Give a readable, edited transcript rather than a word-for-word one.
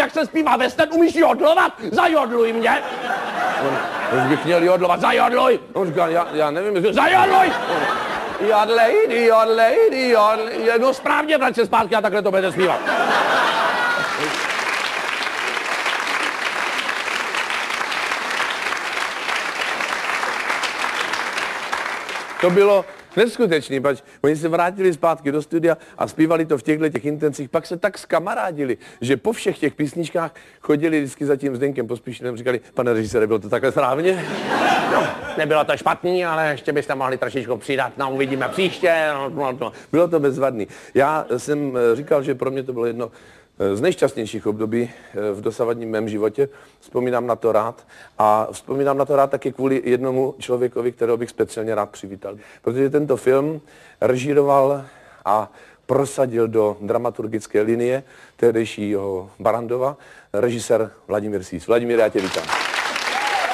jak se zpívá western, umíš jodlovat? Zajodluj mě. On bych měl jodlovat, zajodluj. On říkal, já nevím, zajodluj. Jodlej, jodlej, jodlej. No správně, vrať se zpátky a takhle to budete zpívat. To bylo neskutečný, pač oni se vrátili zpátky do studia a zpívali to v těch intencích, pak se tak skamarádili, že po všech těch písničkách chodili vždycky za tím Zdeňkem Pospíšilem, říkali, pane režisére, bylo to takhle správně? No, nebylo to špatný, ale ještě byste mohli trošičku přidat, no uvidíme příště. No. Bylo to bezvadný. Já jsem říkal, že pro mě to bylo jedno z nejšťastnějších období v dosavadním mém životě. Vzpomínám na to rád a vzpomínám na to rád taky kvůli jednomu člověkovi, kterého bych speciálně rád přivítal. Protože tento film režíroval a prosadil do dramaturgické linie tehdejšího Barrandova režisér Vladimír Sýs. Vladimír, já tě vítám.